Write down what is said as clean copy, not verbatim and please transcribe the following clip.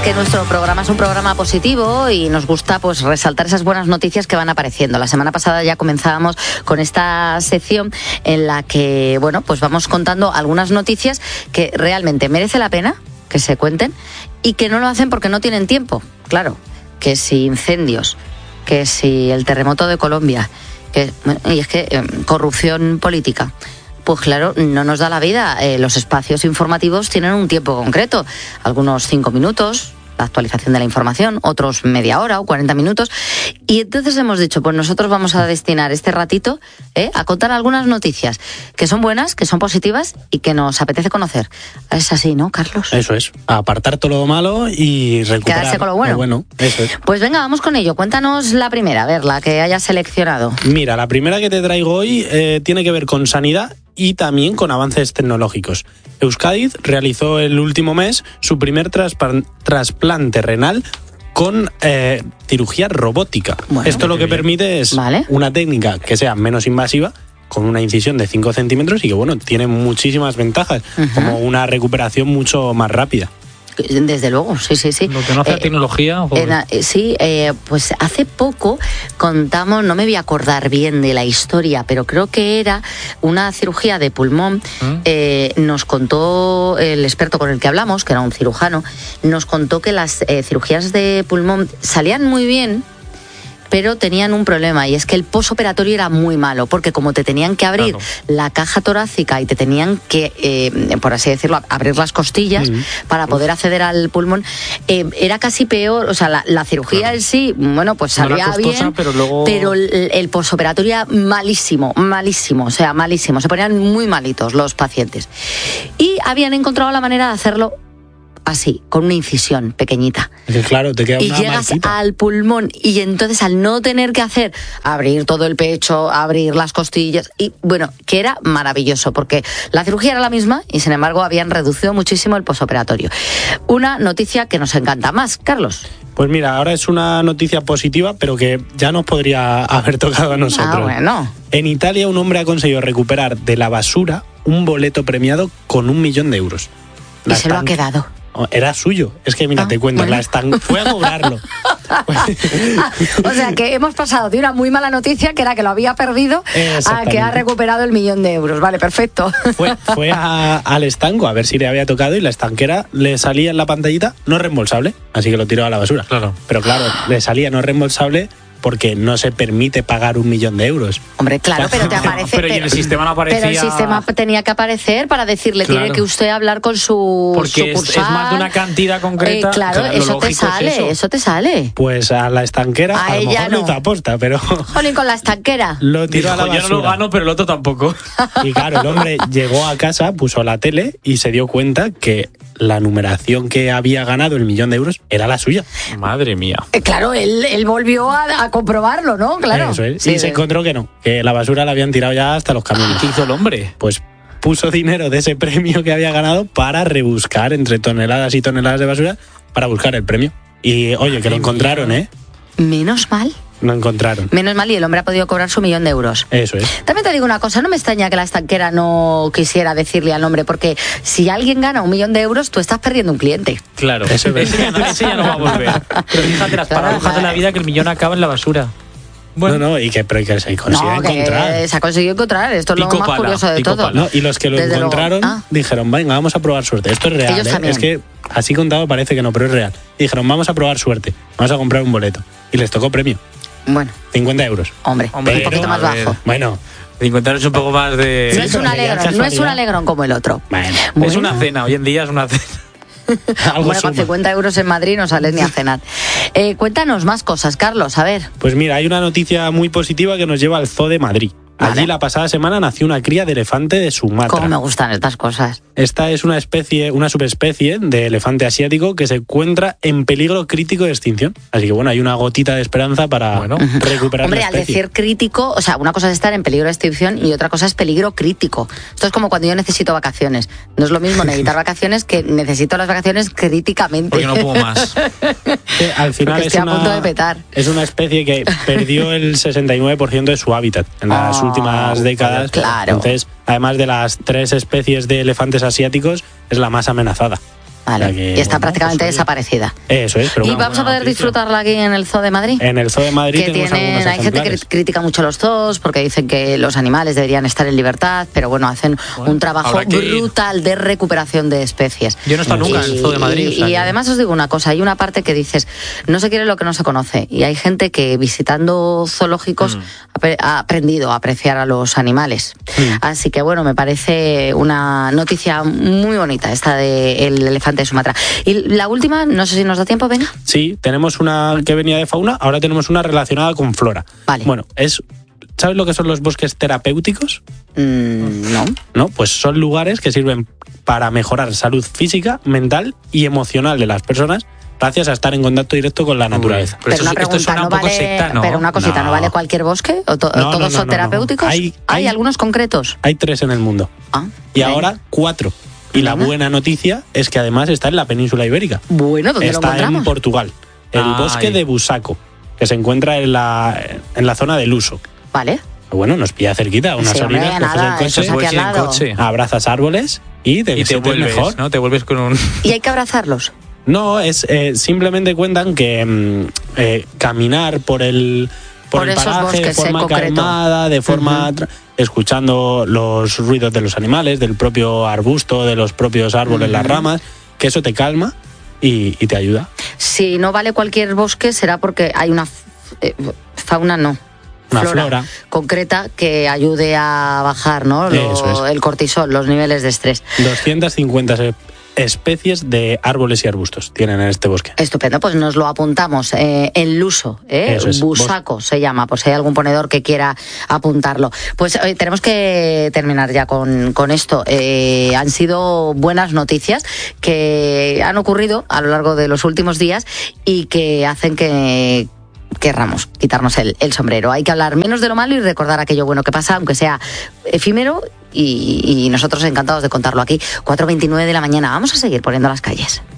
que nuestro programa es un programa positivo y nos gusta pues resaltar esas buenas noticias que van apareciendo. La semana pasada ya comenzábamos con esta sección en la que, bueno, pues vamos contando algunas noticias que realmente merece la pena que se cuenten y que no lo hacen porque no tienen tiempo. Claro, que si incendios, que si el terremoto de Colombia, y es que corrupción política. Pues claro, no nos da la vida. Los espacios informativos tienen un tiempo concreto. Algunos 5 minutos, la actualización de la información, otros media hora o 40 minutos. Y entonces hemos dicho, pues nosotros vamos a destinar este ratito a contar algunas noticias que son buenas, que son positivas y que nos apetece conocer. Es así, ¿no, Carlos? Eso es, apartar todo lo malo y recuperar quedarse con lo bueno. Eso es. Pues venga, vamos con ello. Cuéntanos la primera, a ver, la que hayas seleccionado. Mira, la primera que te traigo hoy tiene que ver con sanidad y también con avances tecnológicos. Euskadi realizó el último mes su primer trasplante renal con cirugía robótica. Bueno, esto lo que permite es una técnica que sea menos invasiva, con una incisión de 5 centímetros y que, bueno, tiene muchísimas ventajas, como una recuperación mucho más rápida. Desde luego, sí. Lo que no hace tecnología. Pues hace poco contamos, no me voy a acordar bien de la historia, pero creo que era una cirugía de pulmón. Nos contó el experto con el que hablamos, que era un cirujano, nos contó que las cirugías de pulmón salían muy bien, pero tenían un problema, y es que el posoperatorio era muy malo, porque como te tenían que abrir la caja torácica y te tenían que, por así decirlo, abrir las costillas para poder acceder al pulmón, era casi peor. O sea, la cirugía en sí, bueno, pues salía bien, pero el posoperatorio era malísimo, o sea, malísimo. Se ponían muy malitos los pacientes. Y habían encontrado la manera de hacerlo así, con una incisión pequeñita. Claro, te queda una y llegas marquita al pulmón, y entonces al no tener que abrir todo el pecho, abrir las costillas, y bueno, que era maravilloso, porque la cirugía era la misma y sin embargo habían reducido muchísimo el posoperatorio. Una noticia que nos encanta más, Carlos. Pues mira, ahora es una noticia positiva, pero que ya nos podría haber tocado a nosotros. Bueno. En Italia, un hombre ha conseguido recuperar de la basura un boleto premiado con 1 millón de euros. ¿Y se lo ha quedado? Era suyo. Es que, mira, te cuento, fue a cobrarlo. O sea, que hemos pasado de una muy mala noticia, que era que lo había perdido, a que ha recuperado el 1 millón de euros. Vale, perfecto. Fue al estanco a ver si le había tocado, y la estanquera le salía en la pantallita no reembolsable, así que lo tiró a la basura. Claro. Pero claro, le salía no reembolsable porque no se permite pagar 1 millón de euros. Hombre, claro, pero te aparece... Pero en el sistema no aparecía... Pero el sistema tenía que aparecer para decirle, tiene que usted hablar con su porque sucursal. Es más de una cantidad concreta. Claro, eso te sale. Pues a la estanquera, a lo mejor no hizo aposta, pero... Jolín, con la estanquera. Lo tiró a la basura. Yo no lo gano, pero el otro tampoco. Y claro, el hombre llegó a casa, puso la tele y se dio cuenta que la numeración que había ganado el 1 millón de euros era la suya. Madre mía. Claro, él volvió a comprobarlo, ¿no? Claro. Eso es. Y se encontró que no, que la basura la habían tirado ya hasta los camiones. ¿Qué hizo el hombre? Pues puso dinero de ese premio que había ganado para rebuscar entre toneladas y toneladas de basura para buscar el premio. Y oye, que lo encontraron, ¿eh? Menos mal. Lo encontraron. Menos mal, y el hombre ha podido cobrar su 1 millón de euros. Eso es. También te digo una cosa, no me extraña que la estanquera no quisiera decirle al hombre, porque si alguien gana 1 millón de euros, tú estás perdiendo un cliente. Claro, ese ya no va a volver. Pero fíjate las paradojas de la vida, que el millón acaba en la basura. Bueno. No, y que se consigue encontrar. Se ha conseguido encontrar, esto es lo más curioso de todo. No, y los que lo encontraron dijeron, venga, vamos a probar suerte. Esto es real, es que así contado parece que no, pero es real. Y dijeron, vamos a probar suerte, vamos a comprar un boleto. Y les tocó premio. Bueno. 50 euros. Hombre, un poquito más bajo. Bueno. 50 euros es un poco más de... No es un alegrón como el otro. Bueno. Es una cena, hoy en día es una cena. Bueno, con 50 euros en Madrid no sales ni a cenar. Cuéntanos más cosas, Carlos, a ver. Pues mira, hay una noticia muy positiva que nos lleva al Zoo de Madrid. Allí la pasada semana nació una cría de elefante de Sumatra. Cómo me gustan estas cosas. Esta es una subespecie de elefante asiático que se encuentra en peligro crítico de extinción. Así que bueno, hay una gotita de esperanza para recuperar la especie. Al decir crítico, o sea, una cosa es estar en peligro de extinción y otra cosa es peligro crítico. Esto es como cuando yo necesito vacaciones. No es lo mismo necesitar vacaciones que necesito las vacaciones críticamente. Porque no puedo más. Al final estoy a punto de petar. Es una especie que perdió el 69% de su hábitat en las últimas décadas. Claro. Entonces, además de las 3 especies de elefantes asiáticos, es la más amenazada. Vale. O sea que, Y está bueno, prácticamente pues, oye, desaparecida. Eso es, pero Y una vamos a buena poder noticia. disfrutarla aquí en el Zoo de Madrid. En el Zoo de Madrid Que tenemos algunos hay gente que ejemplares. critica mucho los zoos porque dicen que los animales deberían estar en libertad, pero bueno, hacen un trabajo habrá que ir. brutal de recuperación de especies. Yo no he estado nunca en el Zoo de Madrid. o sea Y que- además os digo una cosa, hay una parte que dices, no se quiere lo que no se conoce. Y hay gente que visitando zoológicos ha aprendido a apreciar a los animales. Así que bueno, me parece una noticia muy bonita esta del elefante de Sumatra. Y la última, no sé si nos da tiempo, venga. Sí, tenemos una que venía de fauna, ahora tenemos una relacionada con flora. Vale. Bueno, ¿sabes lo que son los bosques terapéuticos? No. No, pues son lugares que sirven para mejorar salud física, mental y emocional de las personas gracias a estar en contacto directo con la naturaleza. Pero Pero una esto pregunta, suena ¿no un poco vale, secta, ¿no? pero una cosita, ¿no No. vale cualquier bosque? ¿O No, todos son no. terapéuticos? Hay- algunos concretos? Hay 3 en el mundo Ah, y venga. ahora 4. Y la Venga. buena noticia es que además está en la península ibérica. Bueno, ¿dónde lo Está en encontramos? Portugal, el Ay. bosque de Busaco, que se encuentra en la zona del Uso. Vale. Bueno, nos pilla cerquita, unas Sí, hombre, horitas, coges nada, el eso es coche, aquí al Puedes ir en lado. coche. abrazas árboles y te Y te sientes vuelves, mejor. ¿no? Te vuelves con un... ¿Y hay que abrazarlos? No, es simplemente cuentan que caminar por el Por esos paraje de bosques, forma concreto. calmada, de forma escuchando los ruidos de los animales, del propio arbusto, de los propios árboles, las ramas, que eso te calma y te ayuda. Si no vale cualquier bosque, será porque hay una fauna, no. Una flora. concreta que ayude a bajar, ¿no? Eso es. El cortisol, los niveles de estrés. 250 especies de árboles y arbustos tienen en este bosque. Estupendo, pues nos lo apuntamos. En Luso, Eso es. Busaco se llama, por si hay algún ponedor que quiera apuntarlo. Pues tenemos que terminar ya con esto. Han sido buenas noticias que han ocurrido a lo largo de los últimos días y que hacen que querramos quitarnos el sombrero. Hay que hablar menos de lo malo y recordar aquello bueno que pasa, aunque sea efímero, y nosotros encantados de contarlo aquí. 4:29 de la mañana. Vamos a seguir poniendo las calles.